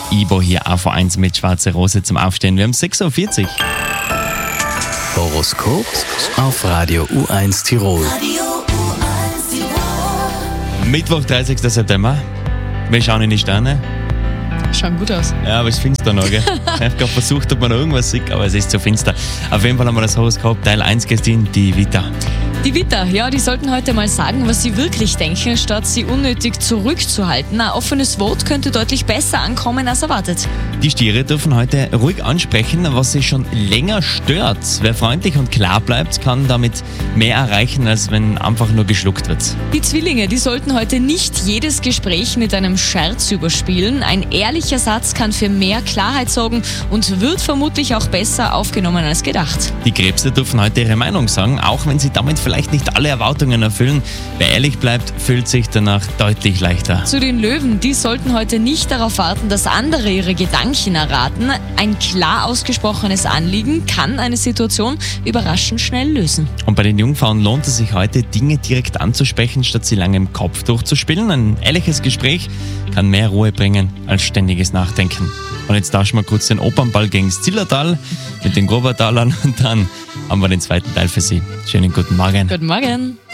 Ibo hier auf 1 mit Schwarze Rose zum Aufstehen. Wir haben 6.40 Uhr. Horoskop auf Radio U1 Tirol. Mittwoch, 30. September. Wir schauen in die Sterne. Schauen gut aus. Ja, aber es ist finster noch, gell? Ich habe gerade versucht, ob man noch irgendwas sieht, aber es ist zu finster. Auf jeden Fall haben wir das Horoskop Teil 1 gestern, die Vita. Die Witter, ja, die sollten heute mal sagen, was sie wirklich denken, statt sie unnötig zurückzuhalten. Ein offenes Vote könnte deutlich besser ankommen als erwartet. Die Stiere dürfen heute ruhig ansprechen, was sie schon länger stört. Wer freundlich und klar bleibt, kann damit mehr erreichen, als wenn einfach nur geschluckt wird. Die Zwillinge, die sollten heute nicht jedes Gespräch mit einem Scherz überspielen. Ein ehrlicher Satz kann für mehr Klarheit sorgen und wird vermutlich auch besser aufgenommen als gedacht. Die Krebse dürfen heute ihre Meinung sagen, auch wenn sie damit vielleicht nicht alle Erwartungen erfüllen. Wer ehrlich bleibt, fühlt sich danach deutlich leichter. Zu den Löwen, die sollten heute nicht darauf warten, dass andere ihre Gedanken erraten. Ein klar ausgesprochenes Anliegen kann eine Situation überraschend schnell lösen. Und bei den Jungfrauen lohnt es sich heute, Dinge direkt anzusprechen, statt sie lange im Kopf durchzuspielen. Ein ehrliches Gespräch kann mehr Ruhe bringen als ständiges Nachdenken. Und jetzt tauschen wir kurz den Opernball gegen das Zillertal mit den Grobertalern und dann haben wir den zweiten Teil für Sie. Schönen guten Morgen. Guten Morgen.